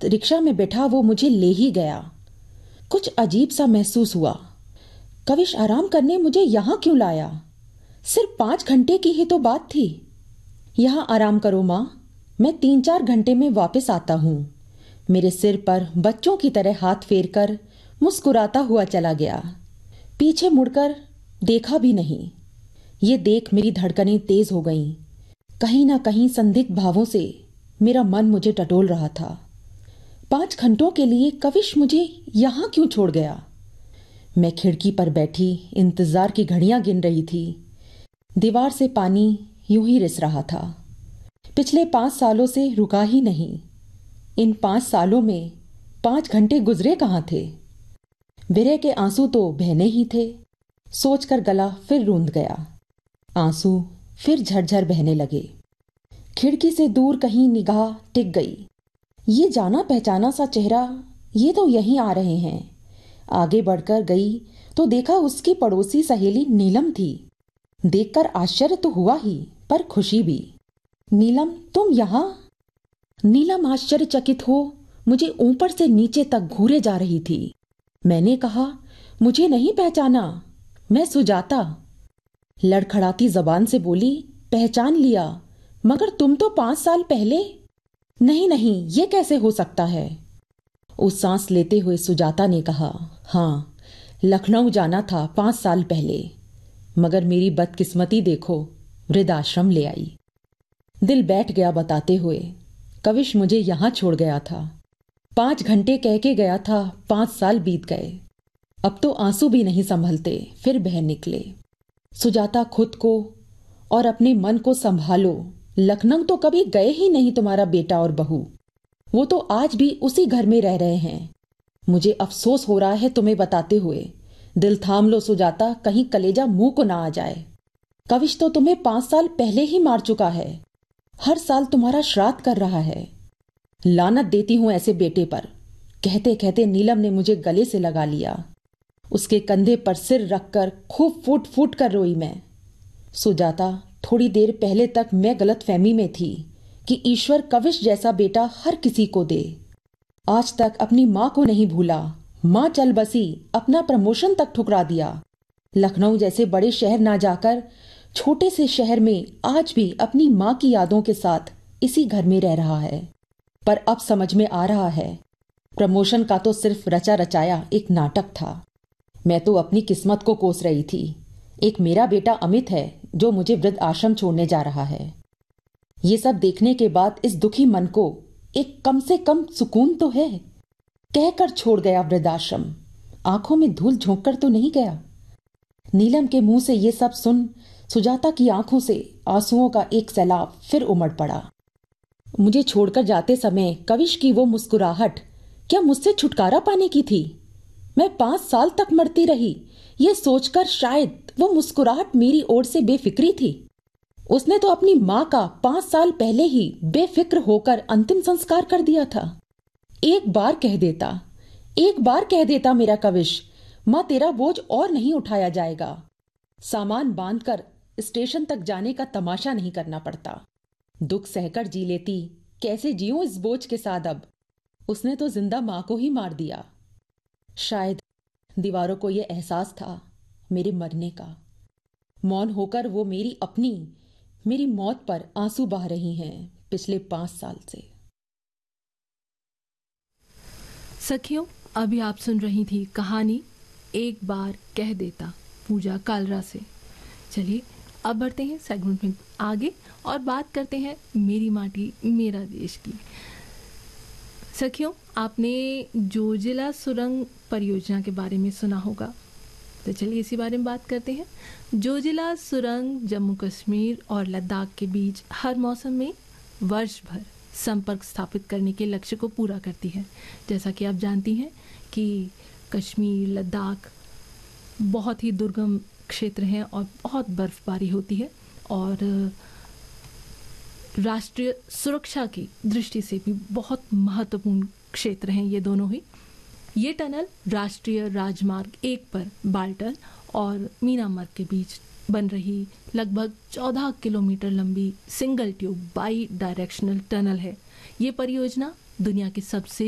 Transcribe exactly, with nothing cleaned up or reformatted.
साथ रिक्शा में बैठा वो मुझे ले ही गया। कुछ अजीब सा महसूस हुआ। कविश आराम करने मुझे यहाँ क्यों लाया? सिर्फ पांच घंटे की ही तो बात थी। यहाँ आराम करो माँ, मैं तीन चार घंटे में वापस आता हूँ। मेरे सिर पर बच्चों की तरह हाथ फेरकर मुस्कुराता हुआ चला गया। पीछे मुड़कर देखा भी नहीं। ये देख मेरी धड़कनें तेज हो गईं। कहीं ना कहीं संदिग्ध भावों से मेरा मन मुझे टटोल रहा था। पांच घंटों के लिए कविश मुझे यहां क्यों छोड़ गया? मैं खिड़की पर बैठी इंतजार की घड़ियां गिन रही थी। दीवार से पानी यूं ही रिस रहा था। पिछले पांच सालों से रुका ही नहीं। इन पांच सालों में पांच घंटे गुजरे कहां थे? विरह के आंसू तो बहने ही थे। सोचकर गला फिर रूंध गया। आंसू फिर झरझर बहने लगे। खिड़की से दूर कहीं निगाह टिक गई। ये जाना पहचाना सा चेहरा, ये तो यहीं आ रहे हैं। आगे बढ़कर गई तो देखा उसकी पड़ोसी सहेली नीलम थी। देखकर आश्चर्य तो हुआ ही, पर खुशी भी। नीलम, तुम यहाँ? नीलम आश्चर्यचकित हो मुझे ऊपर से नीचे तक घूरे जा रही थी। मैंने कहा, मुझे नहीं पहचाना? मैं सुजाता। लड़खड़ाती जबान से बोली, पहचान लिया, मगर तुम तो पांच साल पहले। नहीं नहीं, ये कैसे हो सकता है? उस सांस लेते हुए सुजाता ने कहा, हाँ, लखनऊ जाना था पांच साल पहले, मगर मेरी बदकिस्मती देखो, वृद्धाश्रम ले आई। दिल बैठ गया बताते हुए, कविश मुझे यहां छोड़ गया था। पांच घंटे कह के गया था, पांच साल बीत गए। अब तो आंसू भी नहीं संभलते, फिर बह निकले। सुजाता, खुद को और अपने मन को संभालो। लखनऊ तो कभी गए ही नहीं तुम्हारा बेटा और बहू। वो तो आज भी उसी घर में रह रहे हैं। मुझे अफसोस हो रहा है तुम्हें बताते हुए। दिल थाम लो सुजाता, कहीं कलेजा मुंह को ना आ जाए। कविश तो तुम्हें पांच साल पहले ही मार चुका है। हर साल तुम्हारा श्राद्ध कर रहा है। लानत देती हूं ऐसे बेटे पर। कहते कहते नीलम ने मुझे गले से लगा लिया। उसके कंधे पर सिर रखकर खूब फूट फूट कर रोई मैं। सुजाता, थोड़ी देर पहले तक मैं गलत फहमी में थी कि ईश्वर कविश जैसा बेटा हर किसी को दे। आज तक अपनी माँ को नहीं भूला। माँ चल बसी, अपना प्रमोशन तक ठुकरा दिया। लखनऊ जैसे बड़े शहर ना जाकर छोटे से शहर में आज भी अपनी माँ की यादों के साथ इसी घर में रह रहा है। पर अब समझ में आ रहा है, प्रमोशन का तो सिर्फ रचा रचाया एक नाटक था। मैं तो अपनी किस्मत को कोस रही थी। एक मेरा बेटा अमित है जो मुझे वृद्ध आश्रम छोड़ने जा रहा है। ये सब देखने के बाद इस दुखी मन को एक कम से कम सुकून तो है। कहकर छोड़ गया वृद्धाश्रम, आंखों में धूल झोंककर तो नहीं गया। नीलम के मुंह से ये सब सुन सुजाता की आंखों से आंसुओं का एक सैलाब फिर उमड़ पड़ा। मुझे छोड़कर जाते समय कविश की वो मुस्कुराहट क्या मुझसे छुटकारा पाने की थी? मैं पांच साल तक मरती रही, ये सोचकर शायद वो मुस्कुराहट मेरी ओर से बेफिक्री थी। उसने तो अपनी माँ का पांच साल पहले ही बेफिक्र होकर अंतिम संस्कार कर दिया था। एक बार कह देता, एक बार कह देता मेरा कविश, माँ तेरा बोझ और नहीं उठाया जाएगा। सामान बांधकर स्टेशन तक जाने का तमाशा नहीं करना पड़ता। दुख सहकर जी लेती, कैसे जीऊं इस बोझ के साथ अब? उसने तो जिंदा माँ को ही मार दिया। शायद दीवारों को यह एहसास था मेरे मरने का। मौन होकर वो मेरी अपनी मेरी मौत पर आंसू बहा रही हैं पिछले पांच साल से। सखियों, अभी आप सुन रही थी कहानी एक बार कह देता, पूजा कालरा से। चलिए अब बढ़ते हैं सेगमेंट में आगे और बात करते हैं मेरी माटी मेरा देश की। सखियों, आपने जोजिला सुरंग परियोजना के बारे में सुना होगा, तो चलिए इसी बारे में बात करते हैं। जोजिला सुरंग जम्मू कश्मीर और लद्दाख के बीच हर मौसम में वर्ष भर संपर्क स्थापित करने के लक्ष्य को पूरा करती है। जैसा कि आप जानती हैं कि कश्मीर, लद्दाख बहुत ही दुर्गम क्षेत्र हैं और बहुत बर्फबारी होती है और राष्ट्रीय सुरक्षा की दृष्टि से भी बहुत महत्वपूर्ण क्षेत्र हैं ये दोनों ही। ये टनल राष्ट्रीय राजमार्ग एक पर बाल्टल और मीनामर के बीच बन रही लगभग चौदह किलोमीटर लंबी single tube by directional tunnel है। ये परियोजना दुनिया की सबसे